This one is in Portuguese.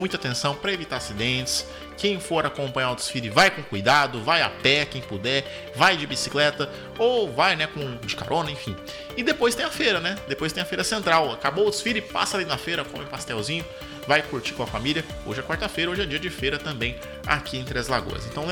muita atenção para evitar acidentes. Quem for acompanhar o desfile, vai com cuidado, vai a pé, quem puder, vai de bicicleta ou vai, né, de carona, enfim. E depois tem a feira, né? Depois tem a feira central. Acabou o desfile, passa ali na feira, come pastelzinho, vai curtir com a família. Hoje é quarta-feira, hoje é dia de feira também aqui em Três Lagoas. Então